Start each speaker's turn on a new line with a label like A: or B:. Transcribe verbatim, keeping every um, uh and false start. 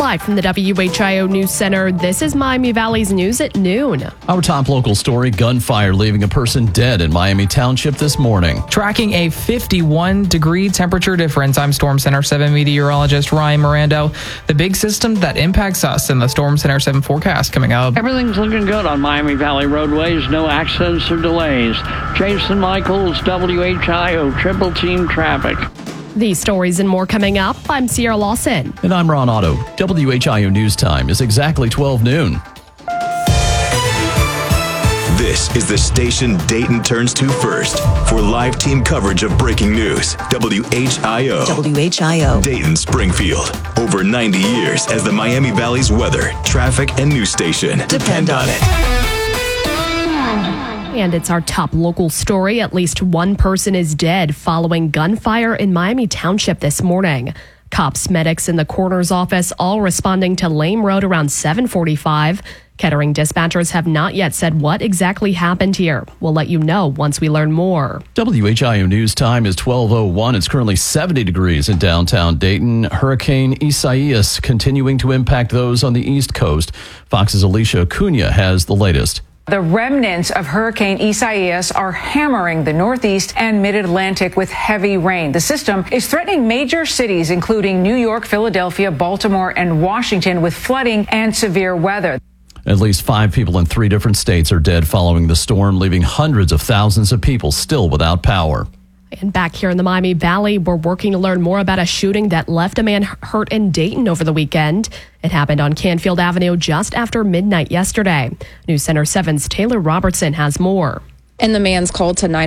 A: Live from the W H I O News Center, this is Miami Valley's news at noon.
B: Our top local story, gunfire leaving a person dead in Miami Township this morning.
C: Tracking a fifty-one degree temperature difference, I'm Storm Center seven meteorologist Ryan Mirando. The big system that impacts us in the Storm Center seven forecast coming up.
D: Everything's looking good on Miami Valley roadways. No accidents or delays. Jason Michaels, W H I O Triple Team Traffic.
A: These stories and more coming up. I'm Sierra Lawson.
B: And I'm Ron Otto. W H I O News Time is exactly twelve noon.
E: This is the station Dayton turns to first for live team coverage of breaking news. W H I O.
F: W H I O.
E: Dayton Springfield. Over ninety years as the Miami Valley's weather, traffic, and news station. Depend on it.
A: And it's our top local story. At least one person is dead following gunfire in Miami Township this morning. Cops, medics, and the coroner's office all responding to Lame Road around seven forty-five. Kettering dispatchers have not yet said what exactly happened here. We'll let you know once we learn more.
B: W H I O News Time is twelve oh one. It's currently seventy degrees in downtown Dayton. Hurricane Isaias continuing to impact those on the East Coast. Fox's Alicia Acuna has the latest.
G: The remnants of Hurricane Isaias are hammering the Northeast and Mid-Atlantic with heavy rain. The system is threatening major cities, including New York, Philadelphia, Baltimore, and Washington, with flooding and severe weather.
B: At least five people in three different states are dead following the storm, leaving hundreds of thousands of people still without power.
A: And back here in the Miami Valley, we're working to learn more about a shooting that left a man hurt in Dayton over the weekend. It happened on Canfield Avenue just after midnight yesterday. News Center seven's Taylor Robertson has more.
H: And the man's call to nine